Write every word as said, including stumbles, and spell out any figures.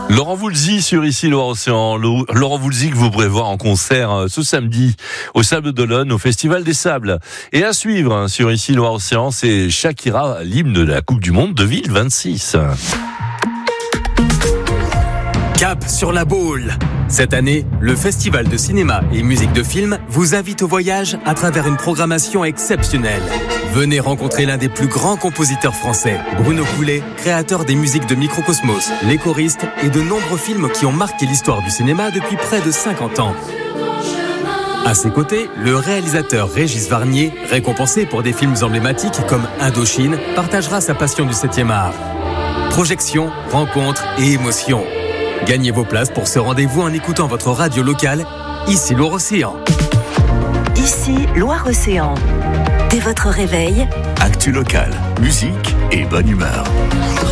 Laurent Voulzy sur Ici Loire-Océan. Laurent Voulzy que vous pourrez voir en concert ce samedi au Sables d'Olonne, au Festival des Sables. Et à suivre sur Ici Loire-Océan, c'est Shakira, l'hymne de la Coupe du Monde deux mille vingt-six. Cap sur la Baule. Cette année, le Festival de cinéma et musique de film vous invite au voyage à travers une programmation exceptionnelle. Venez rencontrer l'un des plus grands compositeurs français, Bruno Coulet, créateur des musiques de Microcosmos, Les Choristes et de nombreux films qui ont marqué l'histoire du cinéma depuis près de cinquante ans. À ses côtés, le réalisateur Régis Varnier, récompensé pour des films emblématiques comme Indochine, partagera sa passion du septième art. Projections, rencontres et émotions. Gagnez vos places pour ce rendez-vous en écoutant votre radio locale, Ici Loire-Océan. Ici Loire-Océan. Dès votre réveil, actu locale, musique et bonne humeur.